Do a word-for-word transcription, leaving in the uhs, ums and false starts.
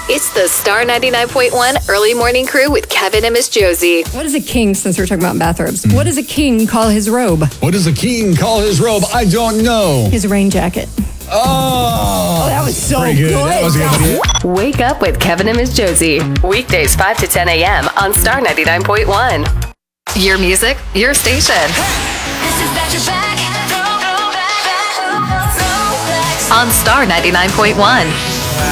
It's the Star ninety-nine point one Early Morning Crew with Kevin and Miss Josie. What does a king, since we're talking about bathrobes, mm. what does a king call his robe? What does a king call his robe? I don't know. His rain jacket. Oh, oh that was so good. good. That was good. Wake up with Kevin and Miss Josie. Weekdays five to ten a.m. on Star ninety-nine point one. Your music, your station. This is back to back. On Star ninety-nine point one.